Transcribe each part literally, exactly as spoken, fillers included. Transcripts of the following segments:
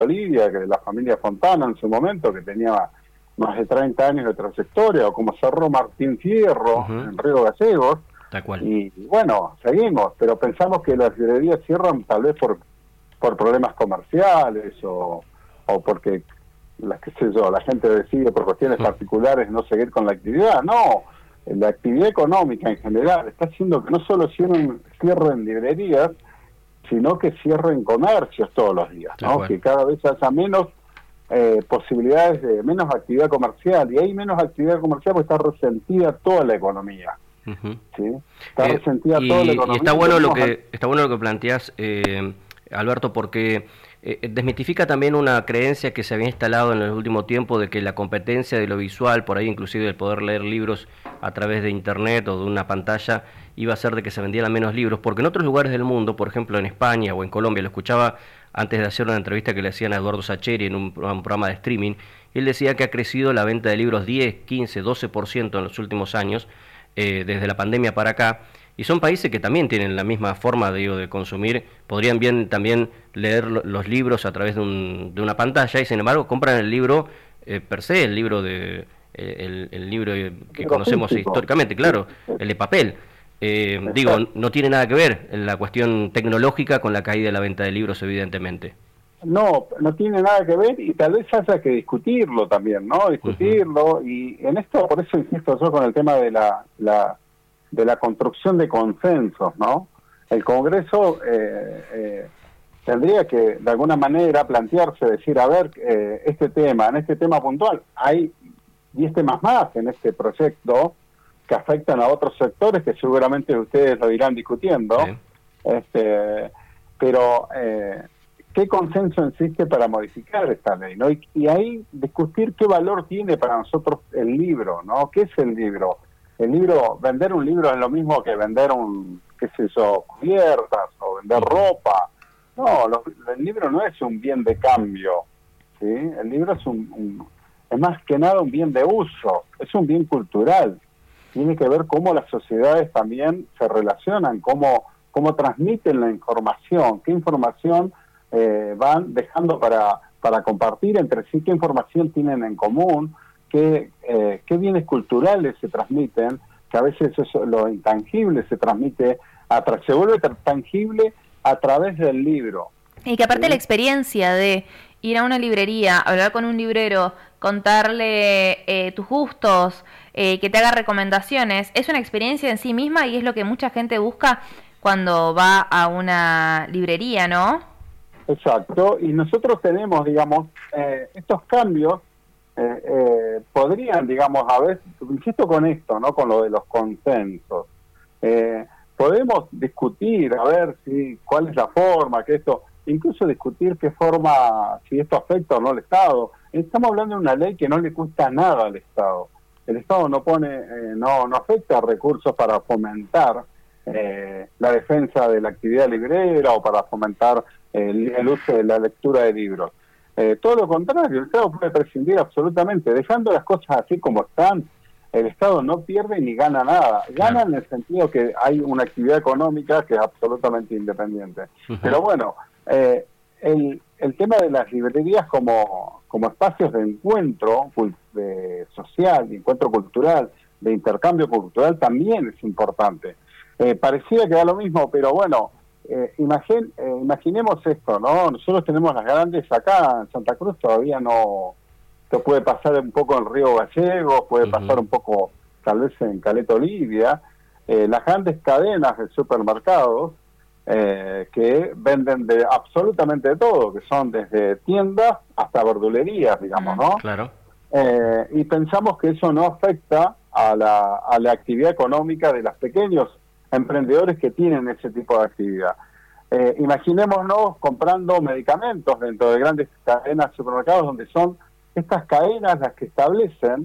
Olivia, que de la familia Fontana en su momento, que tenía más de treinta años de trayectoria, o como cerró Martín Fierro uh-huh. en Río Gallegos. Tal cual. Y bueno, seguimos, pero pensamos que las librerías cierran tal vez por por problemas comerciales o, o porque la, qué sé yo, la gente decide por cuestiones uh-huh. particulares no seguir con la actividad. No, la actividad económica en general está haciendo que no solo cierren, cierren librerías, sino que cierren comercios todos los días, ¿no? Bueno. Que cada vez haya menos eh, posibilidades de menos actividad comercial, y hay menos actividad comercial porque está resentida toda la economía. Uh-huh. ¿Sí? Está eh, resentida y, toda la economía. Y está bueno lo que está bueno lo que planteas, eh, Alberto, porque eh, desmitifica también una creencia que se había instalado en el último tiempo de que la competencia de lo visual, por ahí inclusive el poder leer libros a través de internet o de una pantalla, iba a hacer de que se vendieran menos libros, porque en otros lugares del mundo, por ejemplo en España o en Colombia, lo escuchaba antes de hacer una entrevista que le hacían a Eduardo Sacheri en un, un programa de streaming, él decía que ha crecido la venta de libros diez, quince, doce por ciento en los últimos años, eh, desde la pandemia para acá. Y son países que también tienen la misma forma, digo, de consumir, podrían bien también leer los libros a través de, un, de una pantalla, y sin embargo compran el libro eh, per se, el libro de eh, el, el libro que conocemos físico. históricamente, claro, el de papel. Eh, digo, no tiene nada que ver en la cuestión tecnológica con la caída de la venta de libros, evidentemente. No, no tiene nada que ver, y tal vez haya que discutirlo también, ¿no? Discutirlo, uh-huh. y en esto, por eso insisto yo con el tema de la... la de la construcción de consensos, ¿no? El Congreso eh, eh, tendría que, de alguna manera, plantearse, decir, a ver, eh, este tema, en este tema puntual, hay diez temas más en este proyecto que afectan a otros sectores que seguramente ustedes lo irán discutiendo, sí. este, pero eh, ¿qué consenso existe para modificar esta ley, ¿no? Y, y ahí discutir qué valor tiene para nosotros el libro, ¿no? ¿Qué es el libro? El libro, vender un libro es lo mismo que vender un, qué sé yo, cubiertas o vender ropa. No, lo, el libro no es un bien de cambio, ¿sí? El libro es un, un es más que nada un bien de uso, es un bien cultural. Tiene que ver cómo las sociedades también se relacionan, cómo, cómo transmiten la información, qué información eh, van dejando para, para compartir entre sí, qué información tienen en común, Qué, eh, qué bienes culturales se transmiten, que a veces eso, lo intangible se transmite, a tra- se vuelve tangible a través del libro. Y que aparte ¿sí? La experiencia de ir a una librería, hablar con un librero, contarle eh, tus gustos, eh, que te haga recomendaciones, es una experiencia en sí misma y es lo que mucha gente busca cuando va a una librería, ¿no? Exacto, y nosotros tenemos, digamos, eh, estos cambios Eh, eh, podrían, digamos, a veces, insisto con esto, ¿no? Con lo de los consensos, eh, podemos discutir, a ver si cuál es la forma, que esto, incluso discutir qué forma, si esto afecta o no al Estado. Estamos hablando de una ley que no le cuesta nada al Estado. El Estado no pone, eh, no, no afecta recursos para fomentar eh, la defensa de la actividad librera o para fomentar el, el uso de la lectura de libros. Eh, todo lo contrario, el Estado puede prescindir absolutamente, dejando las cosas así como están. El Estado no pierde ni gana nada, gana en el sentido que hay una actividad económica que es absolutamente independiente. Uh-huh. Pero bueno, eh, el, el tema de las librerías como, como espacios de encuentro de social, de encuentro cultural, de intercambio cultural también es importante. Eh, parecía que da lo mismo, pero bueno, Eh, imagine, eh, imaginemos esto, ¿no? Nosotros tenemos las grandes acá en Santa Cruz, todavía no, esto puede pasar un poco en Río Gallegos, puede uh-huh. pasar un poco tal vez en Caleta Olivia, eh, las grandes cadenas de supermercados eh, que venden de absolutamente de todo, que son desde tiendas hasta verdulerías, digamos, ¿no? Claro. Eh, y pensamos que eso no afecta a la, a la actividad económica de los pequeños emprendedores que tienen ese tipo de actividad. Eh, imaginémonos comprando medicamentos dentro de grandes cadenas de supermercados donde son estas cadenas las que establecen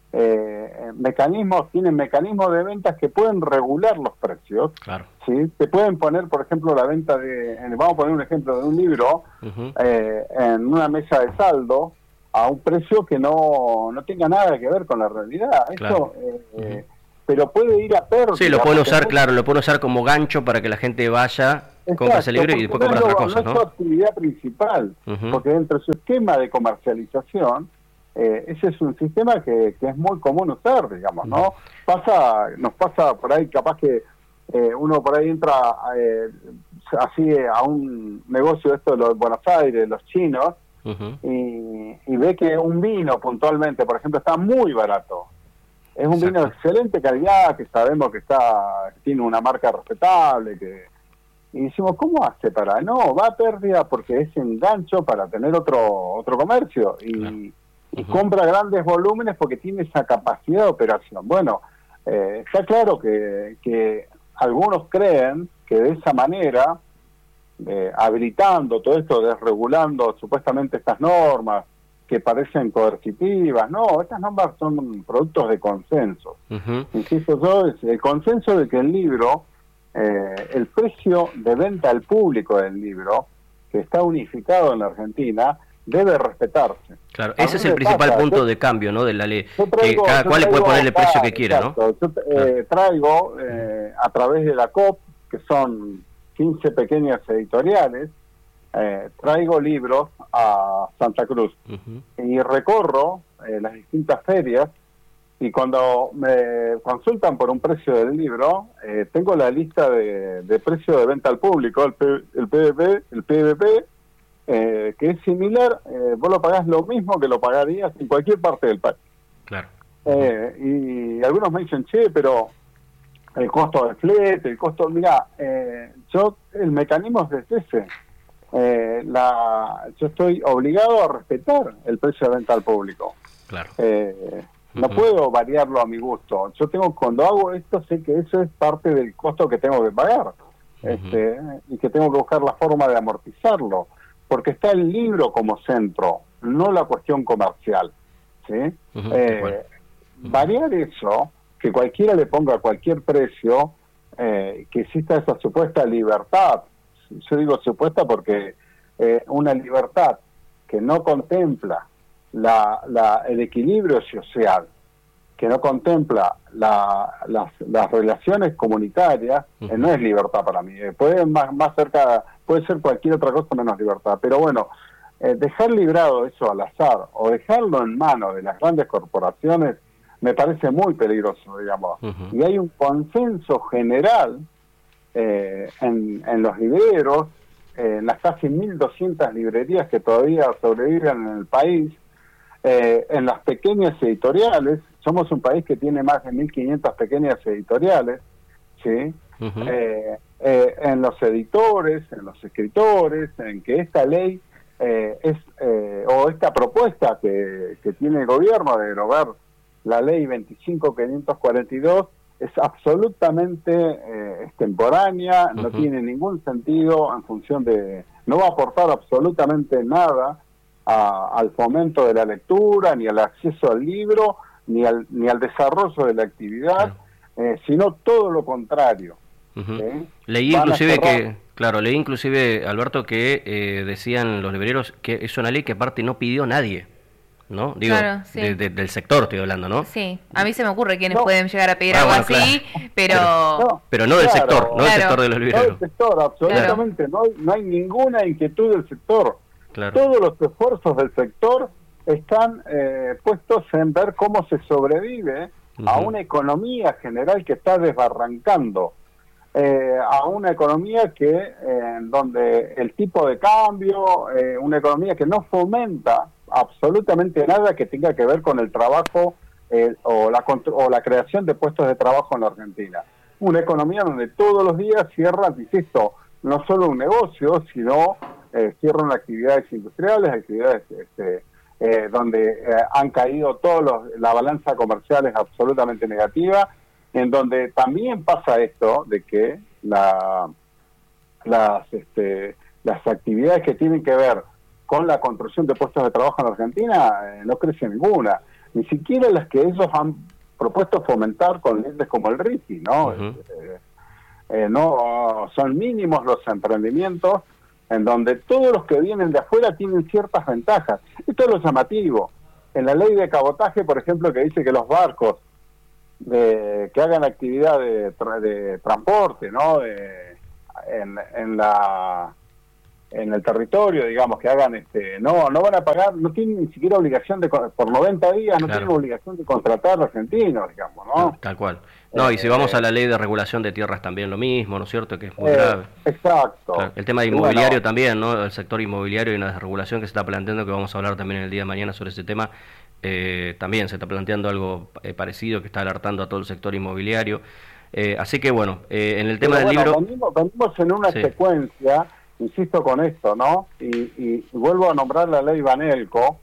eh, mecanismos, tienen mecanismos de ventas que pueden regular los precios. Claro. ¿Sí? Te pueden poner, por ejemplo, la venta de, vamos a poner un ejemplo de un libro, uh-huh. eh, en una mesa de saldo a un precio que no, no tenga nada que ver con la realidad. Claro. Eso, eh, uh-huh. pero puede ir a pérdida. Sí, lo pueden usar, claro, lo pueden usar como gancho para que la gente vaya compra ese libro y después compra otras cosas, ¿no? No es su actividad principal, uh-huh. porque dentro de su esquema de comercialización, eh, ese es un sistema que, que es muy común usar, digamos, ¿no? Uh-huh. Pasa, nos pasa por ahí, capaz que eh, uno por ahí entra eh, así a un negocio de esto de los Buenos Aires, los chinos, uh-huh. y, y ve que un vino puntualmente, por ejemplo, está muy barato. Es un Exacto. vino de excelente calidad, que sabemos que está tiene una marca respetable, que y decimos, ¿cómo hace para? No, va a pérdida porque es engancho para tener otro otro comercio, y, claro. y uh-huh. compra grandes volúmenes porque tiene esa capacidad de operación. Bueno, eh, está claro que, que algunos creen que de esa manera, eh, habilitando todo esto, desregulando supuestamente estas normas, que parecen coercitivas, no, estas normas son productos de consenso. Uh-huh. Insisto yo, es el consenso de que el libro, eh, el precio de venta al público del libro, que está unificado en la Argentina, debe respetarse. Claro, ese es el principal pasa, punto yo, de cambio, ¿no?, de la ley, traigo, que cada cual le puede poner el precio que quiera, exacto, ¿no? Yo eh, traigo, eh, a través de la C O P, que son quince pequeñas editoriales, Eh, traigo libros a Santa Cruz uh-huh. y recorro eh, las distintas ferias, y cuando me consultan por un precio del libro, eh, tengo la lista de, de precio de venta al público, el, P, el P V P, el P V P eh, que es similar, eh, vos lo pagás lo mismo que lo pagarías en cualquier parte del país. Claro. Eh, y algunos me dicen, che, pero el costo del flete, el costo, mira, eh, yo, el mecanismo es ese. Eh, la, yo estoy obligado a respetar el precio de venta al público. Claro. Eh, no uh-huh. puedo variarlo a mi gusto. Yo tengo, cuando hago esto, sé que eso es parte del costo que tengo que pagar, uh-huh. este, y que tengo que buscar la forma de amortizarlo, porque está el libro como centro, no la cuestión comercial, ¿sí? Uh-huh. Eh, bueno. uh-huh. Variar eso, que cualquiera le ponga cualquier precio, eh, que exista esa supuesta libertad. Yo digo supuesta porque eh, una libertad que no contempla la, la, el equilibrio social, que no contempla la, las, las relaciones comunitarias, uh-huh. eh, no es libertad para mí. Eh, puede más, más cerca, puede ser cualquier otra cosa menos libertad. Pero bueno, eh, dejar librado eso al azar o dejarlo en manos de las grandes corporaciones me parece muy peligroso, digamos. Uh-huh. Y hay un consenso general Eh, en, en los libreros, eh, en las casi mil doscientas librerías que todavía sobreviven en el país, eh, en las pequeñas editoriales, somos un país que tiene más de mil quinientas pequeñas editoriales, ¿sí? Uh-huh. eh, eh, en los editores, en los escritores, en que esta ley eh, es eh, o esta propuesta que, que tiene el gobierno de derogar la ley veinticinco mil quinientos cuarenta y dos es absolutamente eh, extemporánea, uh-huh. no tiene ningún sentido en función de... no va a aportar absolutamente nada a, al fomento de la lectura, ni al acceso al libro, ni al, ni al desarrollo de la actividad, uh-huh. eh, sino todo lo contrario. Uh-huh. ¿eh? Leí Van inclusive que... Claro, leí inclusive, Alberto, que eh, decían los libreros que es una ley que aparte no pidió nadie. ¿No? Digo, claro, sí. de, de, del sector estoy hablando, ¿no? Sí, a mí se me ocurre quienes no. pueden llegar a pedir ah, algo bueno, así, claro. pero... Pero, pero no del claro, sector, no claro. del sector de los libreros. No del sector, absolutamente, claro. no, hay, no hay ninguna inquietud del sector. Claro. Todos los esfuerzos del sector están eh, puestos en ver cómo se sobrevive uh-huh. a una economía general que está desbarrancando, eh, a una economía que eh, donde el tipo de cambio, eh, una economía que no fomenta absolutamente nada que tenga que ver con el trabajo eh, o, la, o la creación de puestos de trabajo en la Argentina. Una economía donde todos los días cierran, insisto, no solo un negocio, sino eh, cierran actividades industriales, actividades este, eh, donde eh, han caído todos los, la balanza comercial es absolutamente negativa, en donde también pasa esto de que la, las, este, las actividades que tienen que ver con la construcción de puestos de trabajo en Argentina, eh, no crece ninguna, ni siquiera las que ellos han propuesto fomentar con leyes como el R I F I, ¿no? Uh-huh. eh, eh, no son mínimos los emprendimientos en donde todos los que vienen de afuera tienen ciertas ventajas. Esto es lo llamativo. En la ley de cabotaje, por ejemplo, que dice que los barcos de, que hagan actividad de, tra- de transporte, ¿no? De, en, en la en el territorio, digamos, que hagan, este no no van a pagar, no tienen ni siquiera obligación de, por noventa días, no Claro. tienen obligación de contratar argentinos, digamos, ¿no? Tal, tal cual. No, y si Eh, vamos a la ley de regulación de tierras también lo mismo, ¿no es cierto? Que es muy eh, grave. Exacto. Claro. El tema de Y inmobiliario bueno, también, ¿no? El sector inmobiliario y una desregulación que se está planteando, que vamos a hablar también el día de mañana sobre ese tema. Eh, también se está planteando algo eh, parecido que está alertando a todo el sector inmobiliario. Eh, así que bueno, eh, en el tema pero del bueno, libro... venimos, venimos en una Sí. secuencia, insisto con esto, ¿no? Y, y vuelvo a nombrar la ley Banelco,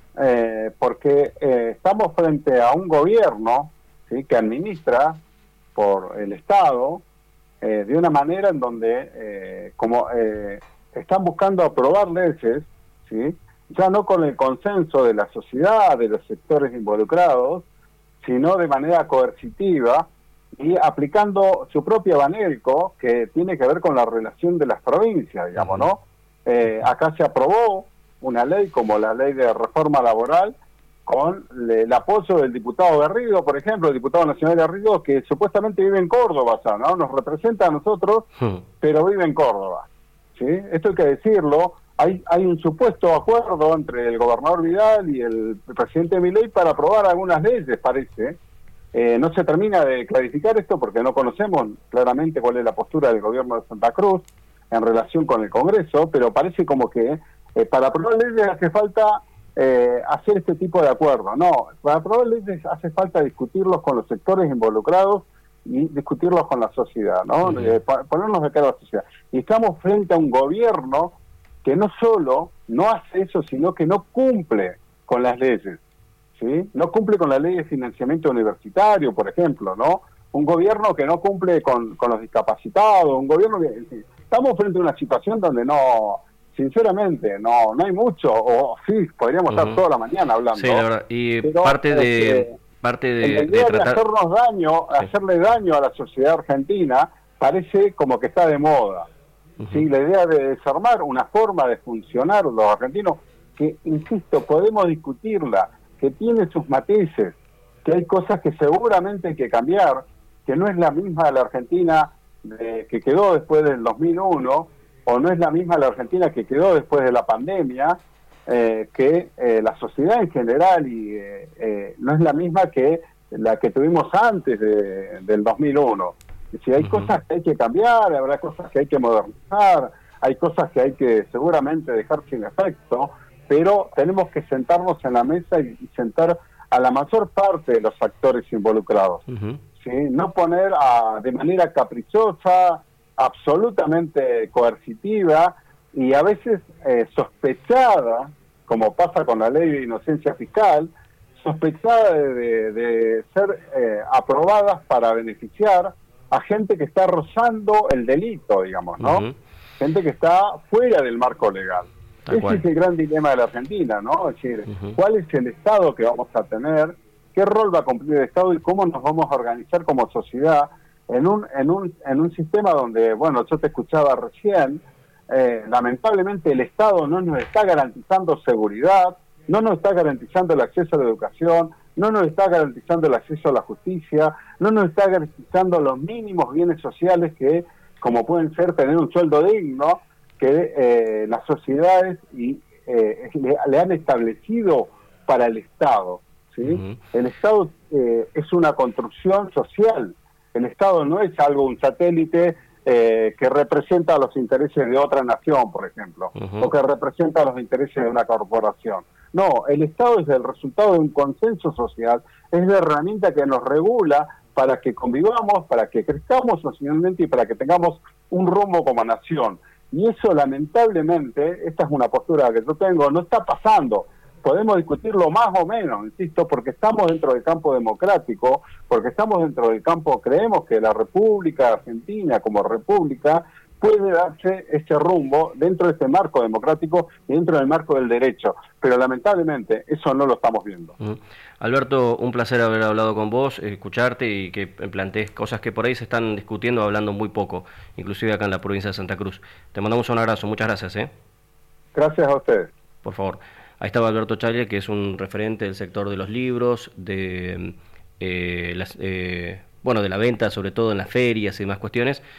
eh, porque eh, estamos frente a un gobierno, ¿sí?, que administra por el Estado eh, de una manera en donde eh, como eh, están buscando aprobar leyes, ¿sí?, ya no con el consenso de la sociedad, de los sectores involucrados, sino de manera coercitiva y aplicando su propia Banelco, que tiene que ver con la relación de las provincias, digamos, ¿no? Eh, acá se aprobó una ley como la ley de reforma laboral, con el apoyo del diputado Garrido, por ejemplo, el diputado nacional Garrido, que supuestamente vive en Córdoba, ya, ¿no? Nos representa a nosotros, Hmm. pero vive en Córdoba, ¿sí? Esto hay que decirlo. Hay, hay un supuesto acuerdo entre el gobernador Vidal y el presidente Milei para aprobar algunas leyes, parece. Eh, no se termina de clarificar esto porque no conocemos claramente cuál es la postura del gobierno de Santa Cruz en relación con el Congreso, pero parece como que eh, para aprobar leyes hace falta eh, hacer este tipo de acuerdo. No, para aprobar leyes hace falta discutirlos con los sectores involucrados y discutirlos con la sociedad, ¿no? Uh-huh. Eh, ponernos de cara a la sociedad. Y estamos frente a un gobierno que no solo no hace eso, sino que no cumple con las leyes, ¿sí? No cumple con la ley de financiamiento universitario, por ejemplo, ¿no? Un gobierno que no cumple con, con los discapacitados, un gobierno que... Estamos frente a una situación donde no, sinceramente, no no hay mucho, o sí, podríamos uh-huh. estar toda la mañana hablando. Sí, la verdad, y pero, parte de... Eh, parte de, la idea de, tratar... de hacernos daño, sí. hacerle daño a la sociedad argentina, parece como que está de moda. Uh-huh. ¿Sí? La idea de desarmar una forma de funcionar los argentinos, que, insisto, podemos discutirla, que tiene sus matices, que hay cosas que seguramente hay que cambiar, que no es la misma la Argentina de, que quedó después del dos mil uno, o no es la misma la Argentina que quedó después de la pandemia, eh, que eh, la sociedad en general, y eh, eh, no es la misma que la que tuvimos antes de, del dos mil uno. Si hay uh-huh. cosas que hay que cambiar, habrá cosas que hay que modernizar, hay cosas que hay que seguramente dejar sin efecto, pero tenemos que sentarnos en la mesa y, y sentar a la mayor parte de los actores involucrados. Uh-huh. ¿Sí? No poner a, de manera caprichosa, absolutamente coercitiva y a veces eh, sospechada, como pasa con la ley de inocencia fiscal, sospechada de, de, de ser eh, aprobadas para beneficiar a gente que está rozando el delito, digamos, ¿no? Uh-huh. Gente que está fuera del marco legal. Tal Ese cual. Es el gran dilema de la Argentina, ¿no? Es decir, uh-huh. ¿cuál es el Estado que vamos a tener? ¿Qué rol va a cumplir el Estado? ¿Y cómo nos vamos a organizar como sociedad en un en un en un sistema donde, bueno, yo te escuchaba recién, eh, lamentablemente el Estado no nos está garantizando seguridad, no nos está garantizando el acceso a la educación, no nos está garantizando el acceso a la justicia, no nos está garantizando los mínimos bienes sociales que, como pueden ser tener un sueldo digno, que eh, las sociedades y, eh, le, le han establecido para el Estado, ¿sí? Uh-huh. El Estado eh, es una construcción social. El Estado no es algo, un satélite eh, que representa los intereses de otra nación, por ejemplo, uh-huh. o que representa los intereses de una corporación. No, el Estado es el resultado de un consenso social, es la herramienta que nos regula para que convivamos, para que crezcamos socialmente y para que tengamos un rumbo como nación. Y eso, lamentablemente, esta es una postura que yo tengo, no está pasando. Podemos discutirlo más o menos, insisto, porque estamos dentro del campo democrático, porque estamos dentro del campo, creemos que la República Argentina como república puede darse ese rumbo dentro de este marco democrático y dentro del marco del derecho, pero lamentablemente eso no lo estamos viendo. Uh-huh. Alberto, un placer haber hablado con vos, escucharte y que plantees cosas que por ahí se están discutiendo, hablando muy poco, inclusive acá en la provincia de Santa Cruz. Te mandamos un abrazo, muchas gracias. ¿eh? Gracias a ustedes. Por favor. Ahí estaba Alberto Challe, que es un referente del sector de los libros, de eh, las, eh, bueno, de la venta, sobre todo en las ferias y demás cuestiones.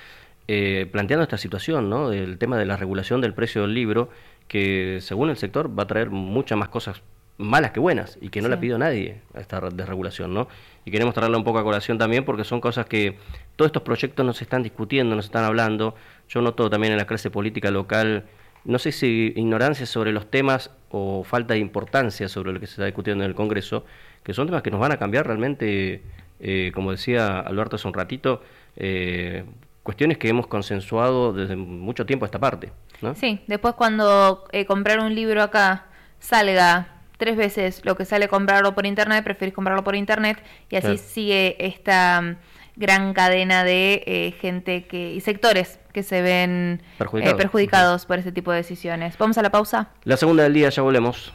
eh, planteando esta situación, ¿no? Del tema de la regulación del precio del libro, que según el sector va a traer muchas más cosas malas que buenas, y que no Sí. la pidió nadie a esta desregulación, ¿no? Y queremos traerla un poco a colación también, porque son cosas que todos estos proyectos no se están discutiendo, no se están hablando. Yo noto también en la clase política local, no sé si ignorancia sobre los temas o falta de importancia sobre lo que se está discutiendo en el Congreso, que son temas que nos van a cambiar realmente, eh, como decía Alberto hace un ratito, eh, cuestiones que hemos consensuado desde mucho tiempo a esta parte, ¿no? Sí, después cuando eh, comprar un libro acá salga tres veces lo que sale comprarlo por internet, preferís comprarlo por internet, y así Claro. sigue esta mm, gran cadena de eh, gente que y sectores que se ven Perjudicados. eh, perjudicados por este tipo de decisiones. ¿Vamos a la pausa? La segunda del día, ya volvemos.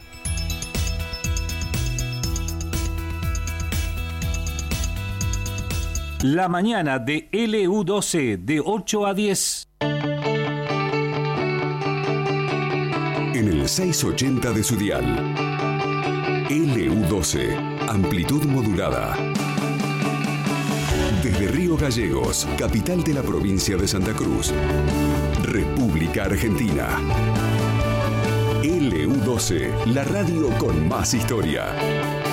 La mañana de L U doce, de ocho a diez. En el seiscientos ochenta de su dial. L U doce, amplitud modulada. Desde Río Gallegos, capital de la provincia de Santa Cruz. República Argentina. L U doce, la radio con más historia.